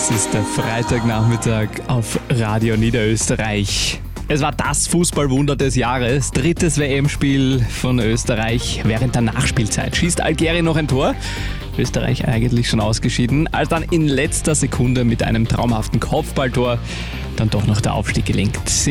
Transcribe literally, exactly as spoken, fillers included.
Das ist der Freitagnachmittag auf Radio Niederösterreich. Es war das Fußballwunder des Jahres. Drittes W M-Spiel von Österreich. Während der Nachspielzeit schießt Algerien noch ein Tor. Österreich eigentlich schon ausgeschieden, als dann in letzter Sekunde mit einem traumhaften Kopfballtor dann doch noch der Aufstieg gelingt.